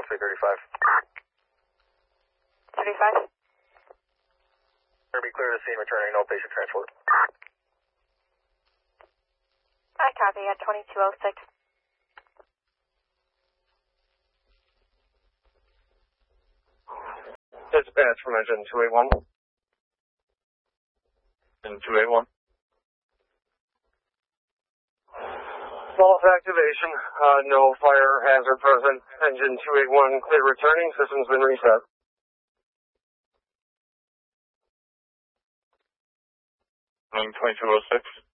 335. 35. Be clear to scene, returning, no patient transport. I copy at 2206. Dispatch from engine 281. Engine 281. False activation, no fire hazard present. Engine 281 clear returning, system's been reset. Running 2206.